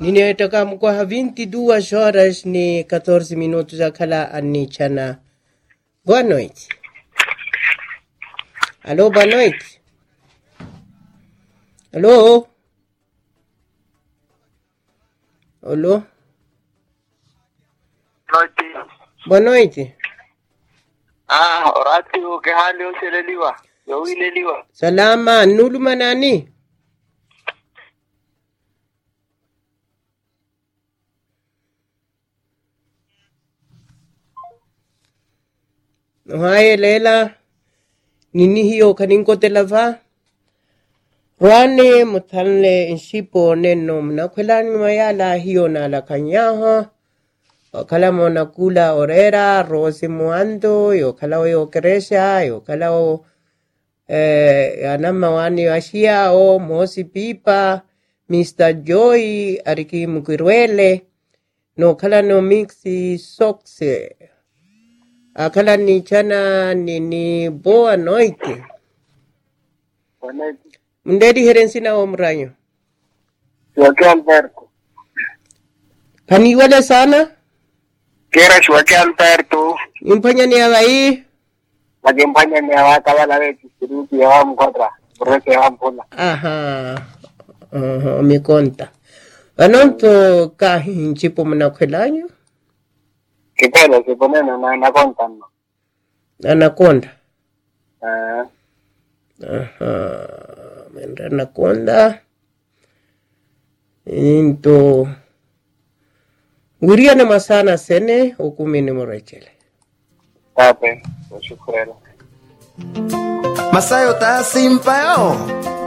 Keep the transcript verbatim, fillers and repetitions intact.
Ninetaka mkwa vinte e duas horas ni catorze minutos akala anichana. Boa noite. Alô, boa noite. Alô? Alô? Noite. Boa noite. Ah, orati ke hali usileliwa. Yo ileliwa. Salama, nuluma nani? Haye lela nini hiyo kaninko telava rane mutanle inshipo neno mnakwelani mayala hiyo na la kanyaha kala mona kula orera rose muando yo kala yo kresha yo kala o eh anama wani ashia o mosi pipa mister Joy ariki mukirwele no kala no mixi sokse akala ni chana ni ni boa noite. Boa noite. Mndedi herensina o mranyo. Joaquim Alberto. Kaniwale sana? Kera Joaquim Alberto. Impanya ni awai? Magimpanya ni awa kawala wetu. Siruti ya wa mkodra. Bureke ya wa mkola. Aha. Aha, mi conta. Anonto kahi nchipo mnakwelanyo? Kipele, kiponeno na anakonta no. Anakonda? Ah. Aha. Menda anakonda. Into. Guria na masana sene ukumini morechele. Tape, shukrani. Masayo ta simpa yo.